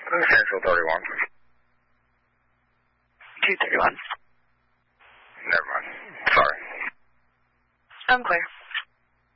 Central 31. 231. Never mind. Sorry. I'm clear.